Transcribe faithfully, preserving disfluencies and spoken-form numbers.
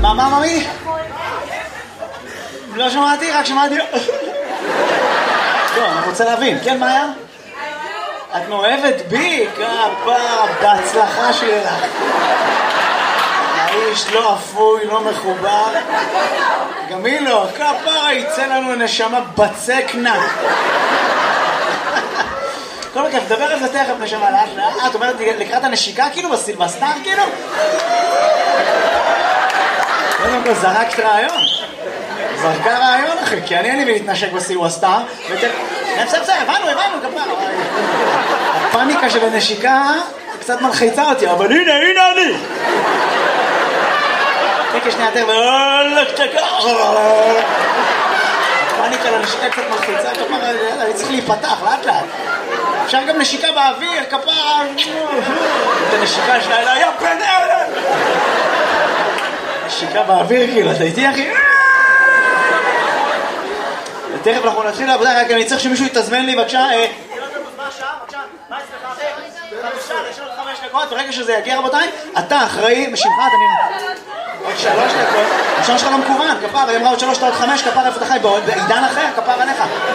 מה, מה, ממי? לא שמעתי, רק שמעתי. לא, אני רוצה להבין. כן, מה היה? את מאוהבת בי? כפרה, בהצלחה שלך. האיש לא אפוי, לא מחובר. גם היא לא, כפרה, יצא לנו נשמה בצק נק. כל מקרה, תדבר על זה תכף נשמה לאט לאט. את אומרת לקראת הנשיקה כאילו בסילבסטר כאילו? קודם כל זרקת רעיון. זרקה רעיון אחי, כי אני אין לי להתנשק בסילבסטר. בסדר, בסדר, הבנו, הבנו, כפרה. הפאניקה של הנשיקה קצת מלחיצה אותי, אבל הנה, הנה אני. תקי שנייה יותר ואולק צ'קה. הפאניקה לנשיקה קצת מלחיצה, כפרה, אני צריך להיפתח לאט לאט. אפשר גם נשיקה באוויר, כפרה. את הנשיקה שלה אלה, יא בן אלן. נשיקה באוויר כאילו, אתה איתי אחי? תכף אנחנו נתחיל לעבודה, רק אני צריך שמישהו יתזמן לי בבקשה. מה השעה? בבקשה, מה אצלך? חמישה, יש עוד חמש דקות, ברגע שזה יגיע רבותיי, אתה אחראי, משמך, אתה נראה. עוד שלוש דקות, השעון שלך לא מקוון, כפר, היא אמרה עוד שלוש, עוד חמש, כפר איפה אתה חי, בעידן אחר, כפר עליך.